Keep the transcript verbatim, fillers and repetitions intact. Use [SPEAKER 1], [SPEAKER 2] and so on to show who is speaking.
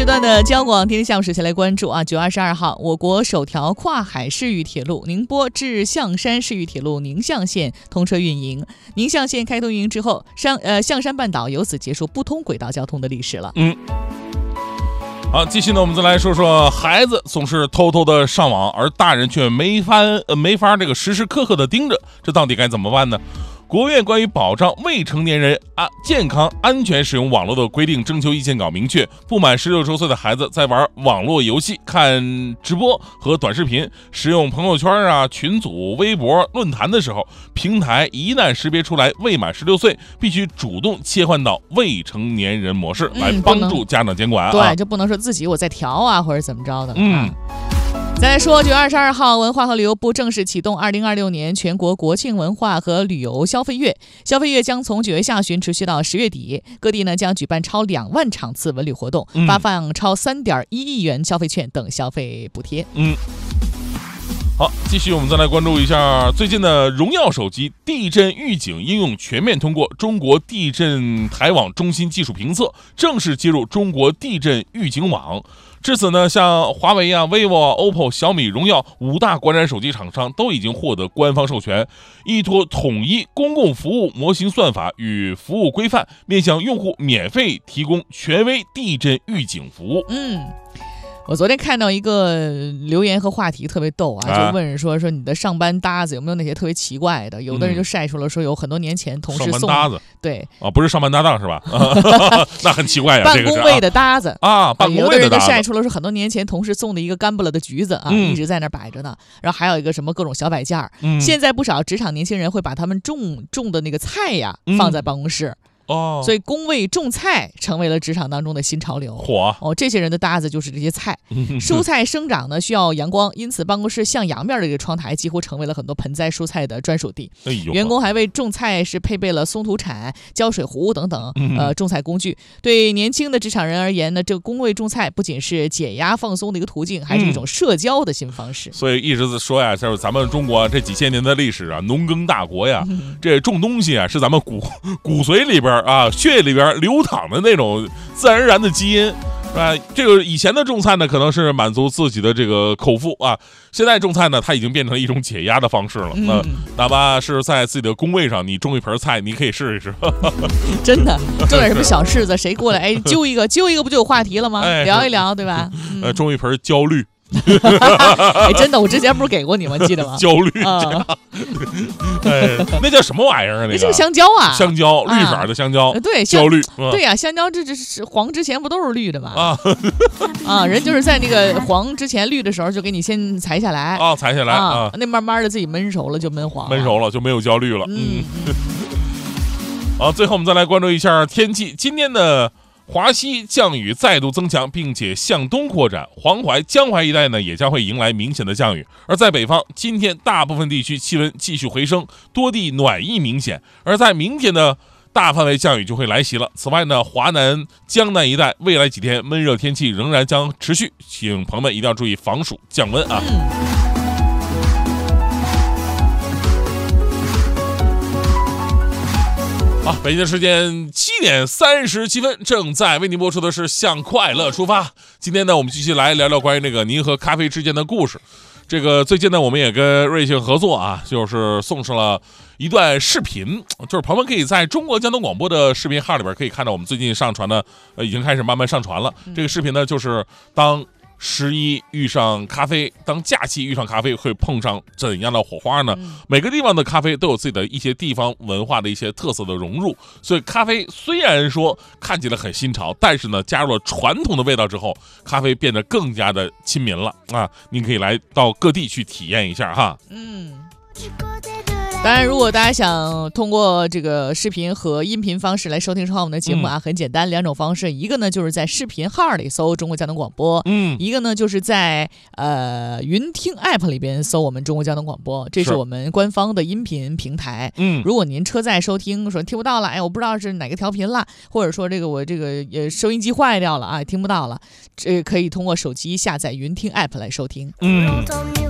[SPEAKER 1] 段的交广天天下午时先来关注啊，九月二十二号，我国首条跨海市域铁路宁波至象山市域铁路宁象线通车运营。宁象线开通运营之后，上呃象山半岛由此结束不通轨道交通的历史了。
[SPEAKER 2] 嗯。好，继续呢，我们再来说说孩子总是偷偷的上网，而大人却没法呃没法这个时时刻刻的盯着，这到底该怎么办呢？国务院关于保障未成年人啊健康安全使用网络的规定征求意见稿明确，不满十六周岁的孩子在玩网络游戏、看直播和短视频，使用朋友圈啊、群组、微博、论坛的时候，平台一旦识别出来未满十六岁，必须主动切换到未成年人模式，来帮助家长监管、啊
[SPEAKER 1] 嗯、对，就不能说自己我在调啊或者怎么着的。
[SPEAKER 2] 嗯。
[SPEAKER 1] 啊再来说，九月二十二号，文化和旅游部正式启动二零二六年全国国庆文化和旅游消费月。消费月将从九月下旬持续到十月底，各地呢将举办超两万场次文旅活动，发放超三点一亿元消费券等消费补贴。
[SPEAKER 2] 嗯。好，继续我们再来关注一下最近的荣耀手机地震预警应用全面通过中国地震台网中心技术评测，正式接入中国地震预警网。至此呢，像华为啊、vivo、O P P O、小米、荣耀五大国产手机厂商都已经获得官方授权，依托统一公共服务模型算法与服务规范，面向用户免费提供权威地震预警服务。
[SPEAKER 1] 嗯。我昨天看到一个留言和话题特别逗啊，就问人说说你的上班搭子有没有那些特别奇怪的？有的人就晒出了说有很多年前同事送
[SPEAKER 2] 上班搭子，
[SPEAKER 1] 对
[SPEAKER 2] 啊，不是上班搭档是吧？那很奇怪呀，
[SPEAKER 1] 办公位的搭子
[SPEAKER 2] 啊，办公位的搭子。
[SPEAKER 1] 有的人就晒出了说很多年前同事送的一个干不了的橘子啊，
[SPEAKER 2] 嗯、
[SPEAKER 1] 一直在那摆着呢。然后还有一个什么各种小摆件儿、
[SPEAKER 2] 嗯，
[SPEAKER 1] 现在不少职场年轻人会把他们种种的那个菜呀放在办公室。嗯
[SPEAKER 2] 哦，
[SPEAKER 1] 所以工位种菜成为了职场当中的新潮流。
[SPEAKER 2] 火
[SPEAKER 1] 哦，这些人的搭子就是这些菜。蔬菜生长呢需要阳光，因此办公室向阳面的这个窗台几乎成为了很多盆栽蔬菜的专属地。
[SPEAKER 2] 哎呦，
[SPEAKER 1] 员工还为种菜是配备了松土铲、浇水壶等等呃种菜工具。对年轻的职场人而言呢，这个工位种菜不仅是减压放松的一个途径，还是一种社交的新方式。
[SPEAKER 2] 嗯、所以一直在说呀，就是咱们中国这几千年的历史啊，农耕大国呀，嗯、这种东西啊是咱们骨骨髓里边啊、血液里边流淌的那种自然而然的基因，是吧？这个以前的种菜呢，可能是满足自己的这个口腹啊，现在种菜呢，它已经变成了一种解压的方式了。那、嗯、哪怕是在自己的工位上，你种一盆菜，你可以试一试。
[SPEAKER 1] 真的，种点什么小柿子，谁过来哎揪一个，揪一个不就有话题了吗？哎、聊一聊，对吧？
[SPEAKER 2] 嗯、呃，种一盆焦虑。
[SPEAKER 1] 哎，真的，我之前不是给过你们，记得吗？
[SPEAKER 2] 焦虑，啊、哎，那叫什么玩意儿啊？那个
[SPEAKER 1] 这个香蕉啊，
[SPEAKER 2] 香蕉，绿色的香蕉，
[SPEAKER 1] 啊、对，
[SPEAKER 2] 焦虑，
[SPEAKER 1] 嗯、对呀、啊，香蕉这这是黄之前不都是绿的吗？啊啊，人就是在那个黄之前绿的时候就给你先裁下来
[SPEAKER 2] 啊，裁下来啊，
[SPEAKER 1] 啊那慢慢的自己焖熟了就焖黄了，
[SPEAKER 2] 焖熟了就没有焦虑了。
[SPEAKER 1] 嗯，
[SPEAKER 2] 嗯好，最后我们再来关注一下天气，今天的华西降雨再度增强，并且向东扩展，黄淮、江淮一带呢也将会迎来明显的降雨。而在北方，今天大部分地区气温继续回升，多地暖意明显。而在明天呢，大范围降雨就会来袭了。此外呢，华南、江南一带未来几天闷热天气仍然将持续，请朋友们一定要注意防暑降温啊。
[SPEAKER 1] 嗯
[SPEAKER 2] 好，北京的时间七点三十七分，正在为您播出的是《向快乐出发》。今天呢，我们继续来聊聊关于那个您和咖啡之间的故事。这个最近呢，我们也跟瑞幸合作啊，就是送上了一段视频，就是朋友们可以在中国交通广播的视频号里边可以看到，我们最近上传的，呃，已经开始慢慢上传了。这个视频呢，就是当十一遇上咖啡，当假期遇上咖啡会碰上怎样的火花呢？
[SPEAKER 1] 嗯、
[SPEAKER 2] 每个地方的咖啡都有自己的一些地方文化的一些特色的融入，所以咖啡虽然说看起来很新潮，但是呢，加入了传统的味道之后，咖啡变得更加的亲民了啊！您可以来到各地去体验一下哈。
[SPEAKER 1] 嗯。当然，如果大家想通过这个视频和音频方式来收听收看我们的节目啊，嗯、很简单，两种方式，一个呢就是在视频号里搜中国交通广播，
[SPEAKER 2] 嗯，
[SPEAKER 1] 一个呢就是在呃云听 app 里边搜我们中国交通广播，这是我们官方的音频平台。
[SPEAKER 2] 嗯，
[SPEAKER 1] 如果您车载收听说听不到了，哎，我不知道是哪个调频了，或者说这个我这个呃收音机坏掉了啊，听不到了，这可以通过手机下载云听 app 来收听。
[SPEAKER 2] 嗯。